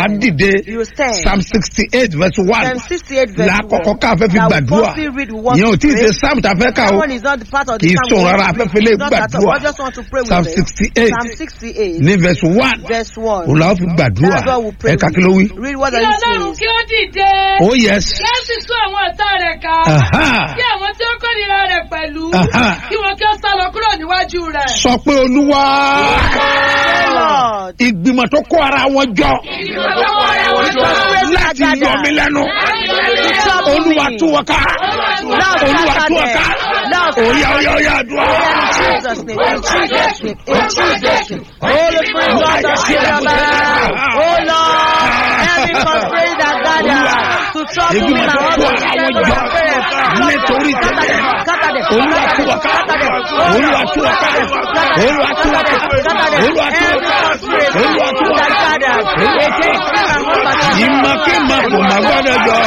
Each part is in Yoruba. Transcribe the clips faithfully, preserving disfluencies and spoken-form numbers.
wàá dìde. You will stand. Psalm sixty-eight verse one. Psalm sixty-eight verse one. Lákọ̀ọ́kọ́ ká fẹ́ fi That we gbàdúrà. firstly read we want Ìyẹn ò to tí ì pray. ṣe Psalm tá a fẹ́ ká That o. one is not the part of Kì the í Psalm. sùn we rárá, want to afẹ́fẹ́ read. lè It's not that gbàdúrà. one. I just want to pray with Psalm them. sixty-eight Psalm sixty-eight ní verse one. verse one. Òun làwọn fi gbàdúrà. That's what we pray Ẹ̀ka with. kí ló wí? Read what Kí does it Ọlọ́run say. kí ó dìde. Oh yes. Kí á sì tún àwọn ọ̀tá rẹ̀ ká. Aha. Kí àwọn tí ó kórìíra rẹ̀ pẹ̀lú. Aha. Kí wọn kí ó sá lọ kúrò níwájú rẹ̀. Sọ pé Olúwa. Lord. Ìgbìmọ̀ tó kó ara wọn jọ. Láti yọ mí lẹ́nu. Olúwa tú wọn ká. Olúwa tú wọn ká. Oya oya oya àdúrà. In Jesus' name, in Jesus' name, in Jesus' name. Holy Spirit, God of Shiloh, oh Lord, every conspiracy that gather to trouble me, my husband, my parents, nítorí tẹ̀lé. Olúwa tú wọn ká. Olúwa tú wọn ká. Olúwa tú wọn ká. Olúwa tú wọn ká. Olúwa tú wọn ká. Ìmọ̀kímọ̀ kò má gbọ́dọ̀ jọ.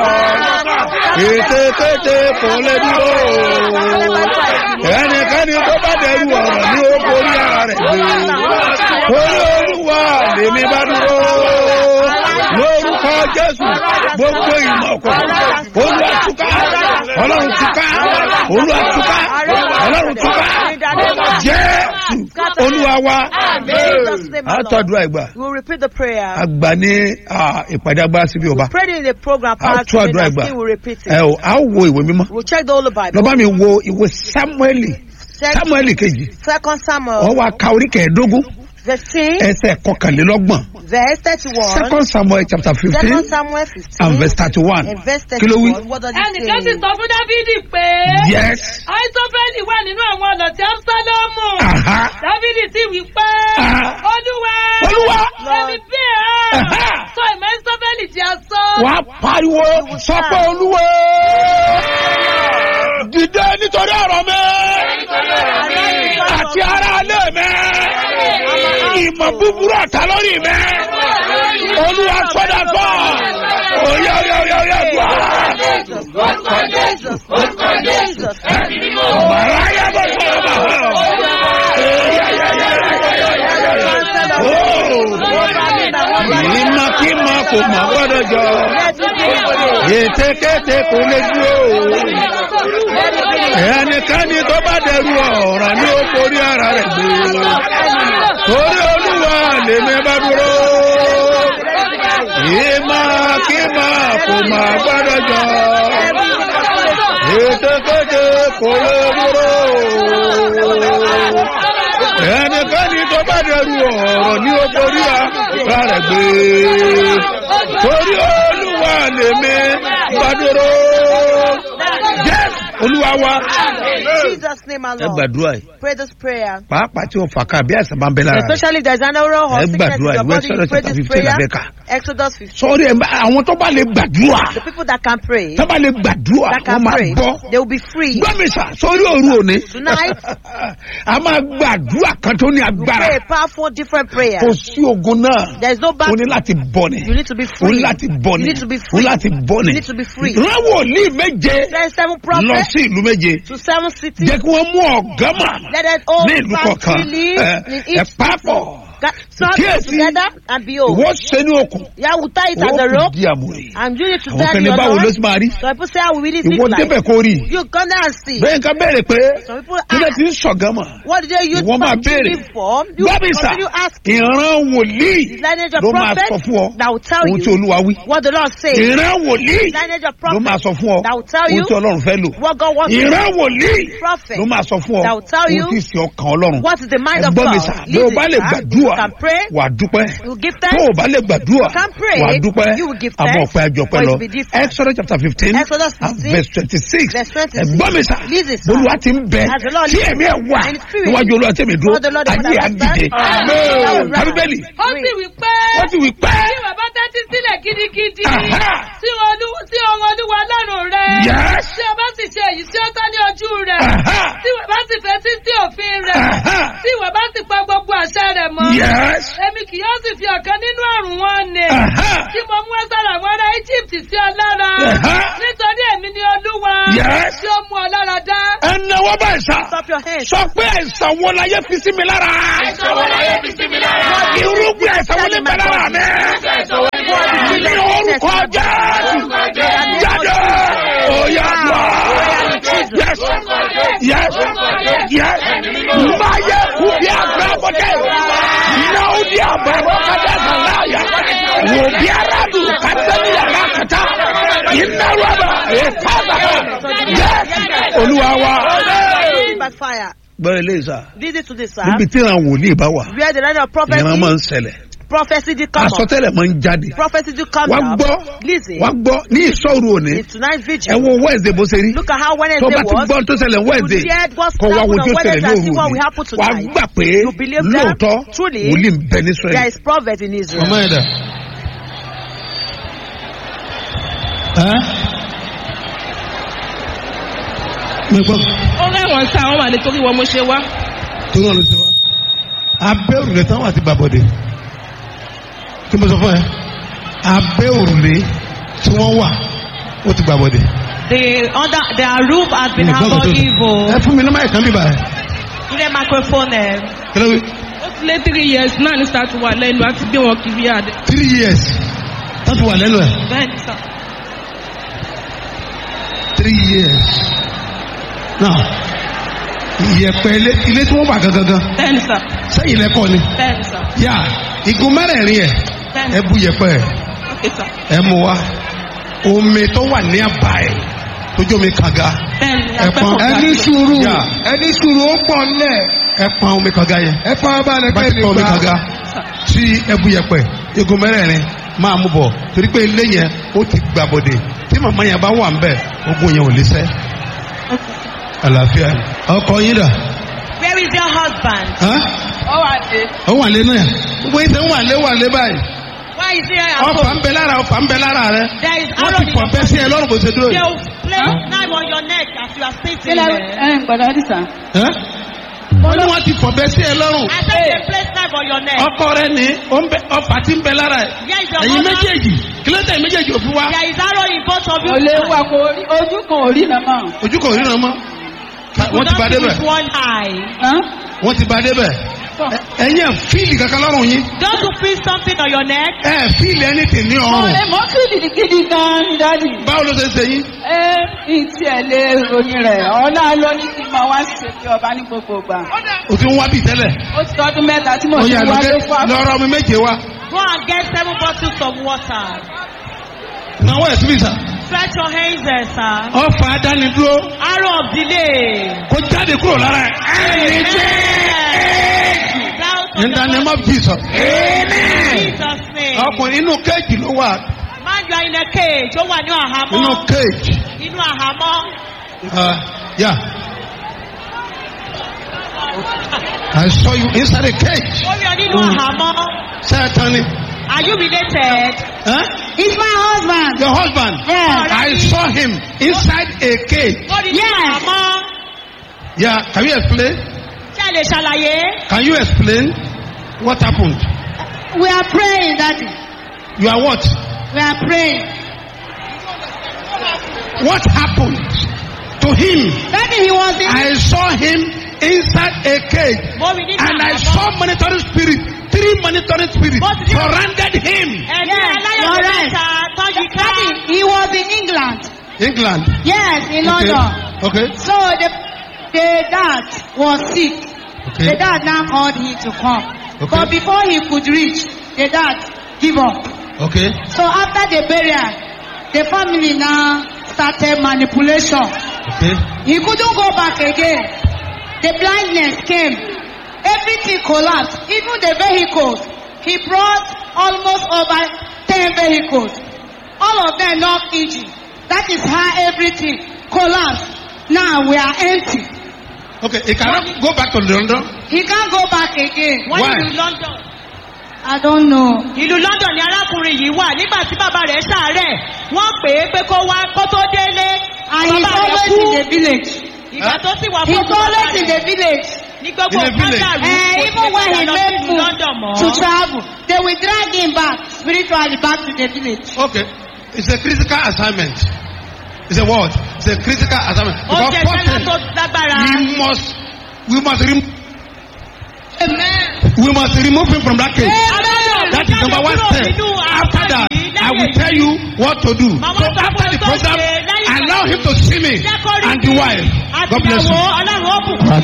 Ètekéte kò lè dúró. Ẹnikẹ́ni tó bá dẹrù ọ̀rọ̀ ní ó borí ara rẹ̀ gbé. Orí Olúwa lèmi bá dúró. Lórúkọ Jésù gbogbo ìmọ̀ ọ̀kọ̀. Olúwa túká. Ọlọ́run túká. Olúwa túká. Ọlọ́run túká. Jésù Olúwa wa. Àtọ́dúrà ìgbà. We will repeat the prayer. Àgbà ní ìpàdé agbára síbi ọba. We prayed in the program, I'll part try today, to and do it. still will repeat Ẹ it. o, a ó wo ìwé mímọ́. We'll check the whole Bible. Lọ́ba mi wo ìwé Sámúẹ́lì. Sámúẹ́lì kejì. Second Samuel, Wọ́n wá ka orí kẹẹ̀ẹ́dógún. fifteen, Ẹsẹ̀ kọkànlélọ́gbọ̀n. verse thirty-one. Second Samuel chapter fifteen Second Samuel fifteen, and verse thirty-one. and verse Kí ló wí? thirty-one. What does it Ẹnìkan sì say? sọ fún Dáfídì pé. Yes. Àìsófẹ́lì wà nínú àwọn ọ̀nà tí Absalomu. Aha. Dáfídì sì wí pé. Ah. Olúwa. Olúwa. Ẹni bí ẹ̀. Aha. Sọ ìmọ̀ Àìsófẹ́lì di asán. Wàá pariwo sọ pé Olúwa. Dìde nítorí ọ̀rọ̀ mi. Àti ara alẹ́ mi. Ìmọ̀ búburú ọ̀tá lórí mi. Olúwa sọ́dà fọ́. Oya oya oya oya dùn. Màráyà bọ̀ sọ̀rọ̀ bá ìmọ̀ kí mọ̀ kò mọ̀ gbọ́dọ̀ jọ. Ètekéte kò lè dúró. Ẹnikẹ́ni tó bá dẹrù ọ̀ràn ní ó borí ara rẹ̀ gbé. Torí Olúwa lèmi bá dúró. Ìmọ̀ kí mọ̀ kò mọ̀ gbọ́dọ̀ jọ. Ètekéte kò lè dúró. Ẹnikẹ́ni tó bá dẹrù ọ̀rọ̀ ní ó borí ara rẹ̀ gbé. Torí Olúwa lèmi bá dúró. Yes, Olúwa wa. In Jesus' name, our Ẹ Lord. gbàdúrà yìí. Pray this prayer. Pàápàá tí o fà ká bí àìsàn máa ń bẹ lára rẹ̀. Especially if there's an oral or Ẹ sickness in gbàdúrà your ìwé body, you Exodus pray chapter this fifteen prayer. abẹ́ka. Exodus fifteen. Sọ́ọ́rí ẹ̀ àwọn tó bá lè gbàdúrà. The people that can pray, Tó bá lè gbàdúrà, that wọ́n can máa pray, bọ́. they will be free. Gbọ́mísà sórí òru òní. Tonight, A máa gbàdúrà kan tó ní pray agbára. a powerful, different prayer. Kò sí ogun náà. There's no O battle. ní láti bọ̀ ni. You need to be O free. ní láti bọ̀ ni. You need to be O free. ní láti bọ̀ ni. You need to be free. Rán wòlíì méje There's seven lọ prophets sí ìlú méje. to seven cities. Jẹ́ kí wọ́n mú ọ̀gánmà Let us all ní ìlú kọ̀ọ̀kan. family live in Ẹ each papọ̀. Start Kíyèsí. together and behold. Wọ́n ṣe ní okùn. Yeah, we tie it as a Wọ́n rope fi di àmúre. and you need to Àwọn tie kan ní the báwo other ló one. ti máa rí. So people say, how will it Ìwọ look débẹ̀ like? kó rí. You come there and see. Bẹ́ẹ̀ ká béèrè pé Some people kílẹ̀ ask, ti ń ṣọ̀gánmà. what did they use Ìwọ máa béèrè. family for? You Gbọ́mísà continue asking. ìran wòlíì Lineage of ló máa sọ prophets fún ọ that will tell ohun tí you Olúwa wí. what the Lord says. Ìran wòlíì Lineage of ló máa prophets sọ fún ọ that will tell ohun you tí Ọlọ́run fẹ́ lò. what God wants to Ìran wòlíì prophet ló máa sọ fún ọ that will tell you ohun tí ìsìn ọkàn Ọlọ́run. what is the mind of Ẹgbọ́n mi God. sà, bí o bá lè Listen, gbàdúrà, you can pray, wà á dúpẹ́. you give Tó thanks. o bá lè gbàdúrà, You can pray, wà á dúpẹ́. you will give Àmọ́ thanks, ọ̀pẹ àjọpẹ́ or it lọ. will be different. Exodus chapter fifteen Exodus and fifteen, verse twenty-six. verse twenty-six. Ẹgbọ́n mi sà, Listen, sir. Olúwa ti ń bẹ. As the Lord Tí lives èmi ẹ̀ wà and spirit, níwájú Olúwa tèmi dúró, before the Lord, the ayé Lord á dìde. understands. Kábíbélì, Ó sì wí pé. wọ́n ti wí pé. Tí bàbá tẹ́tí sílẹ̀ gidigidi. Aha. Tí Olú- tí ohun Olúwa Ọlọ́run rẹ̀. Yes. Tí o bá sì ṣe èyí tí ó tọ́ ní ojú rẹ̀. Aha. Tí ìwọ bá sì fetí sí òfin rẹ̀. Aha. Tí ìwọ bá sì pa gbogbo àṣẹ rẹ̀ mọ́. Yes. Èmi kì yóò sì fi ọ̀kan nínú àrùn wọn nì. Aha. Tí mo mú ẹ́sàrà àwọn ará Egypt sí ọ lára. Aha. Nítorí èmi ni Olúwa. Yes. Tí ó mú ọ lára dá. Ẹnáwó bá ìsà. Stop your hands. Sọ pé àìsàn wo láyé fi sí mi lára? Àìsàn wo láyé fi sí mi lára? Irúgbìn àìsàn wo ní bẹ lára mi? lórúkọ Jésù jáde oyè àgbà yes yes yes máyé kúbi àgbà bọ́dẹ̀ náà di àbẹ̀wò kájà sàláyà wò bí aráàlú kàtẹ́lì yàrá kàtà iná rọ̀bà èkó àgbà yes olúwa wa. Gbọ́dọ̀ lè sà. Visit to the sir. Níbi tí ìran wòlíì bá wà. Where the line of prophecy. Ìran máa ń ṣẹlẹ̀. Prophecy did come up. Àsọtẹ́lẹ̀ máa ń jáde. Prophecy did come Wá up. gbọ́. Listen. Wá gbọ́ ní ìṣòro òní. It's tonight vigil. Ẹ wo Wednesday bó ṣe rí. Look at how Wednesday was. Tó bá ti was. gbọ́ tó ṣẹlẹ̀ Wednesday. You heard what's Kọ̀ wá happened wojú on ṣẹlẹ̀ Wednesday and see lóru what will òní. happen Wá tonight. gbà pé You believe that? lóòótọ́ Truly. wòlíì ń bẹ ní Israel. There is prophet in Israel. Ọmọ ẹ̀dá. Ó rẹ̀wọ̀n sá àwọn àlè torí wọn mo ṣe wá. Torí wọn ló ṣe wá. Abẹ́ òrùlé táwọn àti gbàbọ̀dé. Kí mo sọ fún ẹ? Abẹ́ òrùlé tí wọ́n wà ó ti gbàbọ̀dé. The under their roof has been harbour evil. Ẹ fún mi ní máyì kan bíbá ẹ. Ilé microphone ẹ. Kí ló wí? Ó ti lé three years náà ní sáà ti wà lẹ́nu àti gbé wọn kiri àdé. Three years tó ti wà lẹ́nu ẹ̀. Bẹ́ẹ̀ni sà. Three years. Now, ìyẹ̀pẹ̀ ilé ilé tí wọ́n wà gangan. Bẹ́ẹ̀ni sà. Sẹ́yìn lẹ́kọ̀ọ́ ni. Bẹ́ẹ̀ni sà. Yà igun mẹ́rẹ̀ẹ̀rin ẹ̀. Bẹ́ẹ̀ni. Ẹ bu ìyẹ̀pẹ̀ ẹ̀. Okay sà. Ẹ mú wa. Omi tó wà ní àbá ẹ̀ tójú omi kànga. Bẹ́ẹ̀ni Ẹ pọn ẹni sùúrù Yà ẹni sùúrù ó pọ̀ nílẹ̀ ẹ pọn omi kànga yẹn. ẹ fọwọ́ bá lẹ Bá pẹ́ ti pọn omi nígbà. kànga tí ẹ bu ìyẹ̀pẹ̀ igun mẹ́rẹ̀ẹ̀rin máa mú bọ̀ torí pé ilé yẹn ó ti gbàbọ̀dé tí màmá yẹn bá wà ń bẹ̀ ogun yẹn ò lè sẹ́. Àlàáfíà ni. Ọkọ yín dà. Where is your husband? Ó wà dé. Ó wà lé náà. Gbogbo ìṣe ń wà lé wà lé báyìí. Why is he here at Ọfà home? ń bẹ lára ọfà ń bẹ lára rẹ. There is Wọ́n arrow ti in pọ̀ your bẹ́ sí ẹ lọ́rùn bó ṣe dúró They yìí. will place knife on your neck as you are sitting there. ẹ gbọ́dọ̀ àdìsá. Ẹ́? Wọ́n ní wọ́n ti pọ̀ bẹ́ sí ẹ lọ́rùn. I said they place knife on your neck. Ọkọ rẹ ní ó ń bẹ ọfà tí ń bẹ lára ẹ. Here is your Ẹ̀yin husband. méjèèjì kílódé méjèèjì òfin wá. There is arrow in both of you. Kò lè wà kò rí ojú kan ò rí náà mọ́. Ojú kò ríran mọ́. Wọ́n ti Don't ba see débẹ̀. with one eye. Wọ́n ti ba débẹ̀. Ẹ- Ẹ̀yin ẹ̀ fíìlì kankan lọ́rùn yín. Don't you feel something on your neck? Ẹ fíìlì ẹni tì ní Mo ọrùn. lè mọ́ fìlì gidi gan ni dádì. Báwo ló ṣe ń ṣe yín? Ẹ ìtì ẹ̀ lè ròyìn rẹ̀. Ọ̀la ló ní kí n máa wá ṣe bí ọba ní gbogbo ìgbà. O ti ń wá bì tẹ́lẹ̀. Ó ti tọ́dún mẹ́ta tí mo Ó ti yà wá lókè ló fún àpò. lọ́rọ̀ mi méje wá. Go and get seven bottles of water. Náwó ẹ̀ síbí sà. Stretch your hands there, sir. Ọfà dánidúró. Arrow of delay. Kó jáde kúrò lára ẹ̀. Ẹ̀yin jẹ́. In the name of Jesus. Amen. Jesus' name. Ọkùnrin inú kéèjì ló wà. Man, you are in a cage. Ó wà ní Inú àhámọ́. kéèjì. Inú àhámọ́. Uh, yeah. I saw you inside a cage. Ó rí ọ nínú àhámọ́. Satan. Are you related? Huh? He's my husband. Your husband. Yes. I saw him inside a cage. Ó rí nínú àhámọ́. Yeah. Can you explain? Ṣé ẹ lè ṣàlàyé? Can you explain what happened? We are praying, Daddy. You are what? We are praying. What happened to him? Daddy, he was in. I saw him inside a cage. Mo rí nínú And I àhámọ́. saw monitoring spirit. Three monitoring spirits What did you- surrounded him. Ẹ̀mí Yes, aláyọ̀ you're right. mẹ́ta tọ́jú ká. Daddy, he was in England. England. Yes, in Okay. London. Okay. So the the dad was sick. Okay. The dad now called him to come. Okay. But before he could reach, the dad give up. Okay. So after the burial, the family now started manipulation. Okay. He couldn't go back again. The blindness came. Everything collapsed. Even the vehicles. He brought almost over ten vehicles. All of them not engine. That is how everything collapsed. Now we are empty. Okay. He cannot go back to London. He can't go back again. Wọ́n Why? ní ìlú London. I don't know. Ìlú London ni arákùnrin yìí wà nígbà tí bàbá rẹ̀ ṣàárẹ̀. Wọ́n pè é pé kó wá kó tó délé. And he's Bàbá rẹ̀ always kú. in the village. Ìgbà tó sì wà fún He's bàbá always in rẹ̀. the village. Ní gbogbo In the village. kájàrú. Uh, even when he made move London mọ́. to travel, they will drag him back spiritually back to the village. Okay. It's a critical assignment. It's a what? It's a critical assignment. Ó Because jẹ́ first sẹ́lá thing, tó lágbára. we must, we must remove, Amen. we must remove him from that cage. Amen. That is number one step. After that, I will tell you what to do. Màmá So sọ after fún the tó program, ṣe lẹ́yìn allow him to see me Jẹ́ kó rí and the wife. God bless àtìyàwó you. Ọlọ́run ó bùkún.